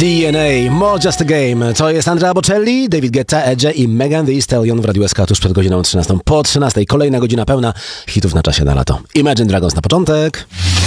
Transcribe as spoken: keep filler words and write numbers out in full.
D N A, More Just a Game. To jest Andrea Bocelli, David Guetta, Edge i Megan Thee Stallion w Radiu S K tuż przed godziną trzynastą. Po trzynastej kolejna godzina pełna hitów na czasie na lato. Imagine Dragons na początek.